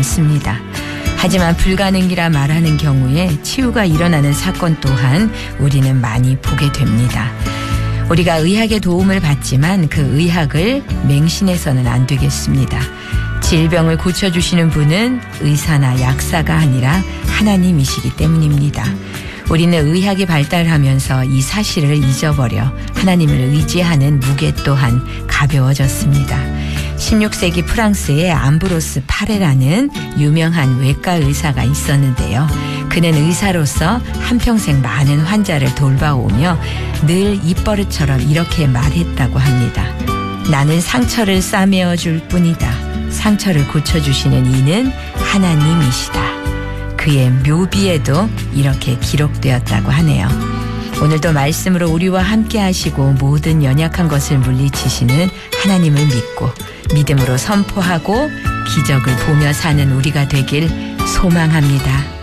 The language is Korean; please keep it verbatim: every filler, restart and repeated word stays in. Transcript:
않습니다. 하지만 불가능이라 말하는 경우에 치유가 일어나는 사건 또한 우리는 많이 보게 됩니다. 우리가 의학의 도움을 받지만 그 의학을 맹신해서는 안 되겠습니다. 질병을 고쳐주시는 분은 의사나 약사가 아니라 하나님이시기 때문입니다. 우리는 의학이 발달하면서 이 사실을 잊어버려 하나님을 의지하는 무게 또한 가벼워졌습니다. 십육 세기 프랑스에 암브로스 파레라는 유명한 외과 의사가 있었는데요. 그는 의사로서 한평생 많은 환자를 돌봐오며 늘 입버릇처럼 이렇게 말했다고 합니다. 나는 상처를 싸매어 줄 뿐이다. 상처를 고쳐주시는 이는 하나님이시다. 그의 묘비에도 이렇게 기록되었다고 하네요. 오늘도 말씀으로 우리와 함께 하시고 모든 연약한 것을 물리치시는 하나님을 믿고 믿음으로 선포하고 기적을 보며 사는 우리가 되길 소망합니다.